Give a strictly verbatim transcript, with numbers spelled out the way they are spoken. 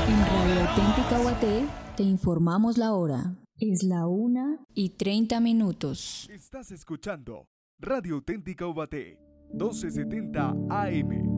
En Radio Auténtica Guaté te informamos la hora. Es la una y treinta minutos. Estás escuchando Radio Auténtica Ubaté, doce setenta A M.